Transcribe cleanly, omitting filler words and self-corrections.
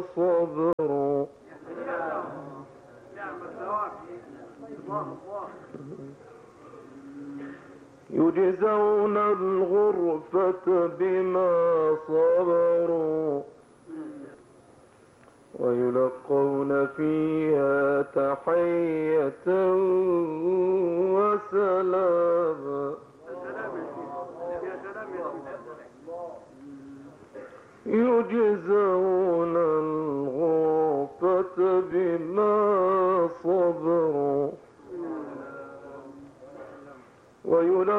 صبروا يجزون الغرفة بما صبروا ويلقون فيها تحية وسلاما يجزون الغرفة بما صبروا ويلقون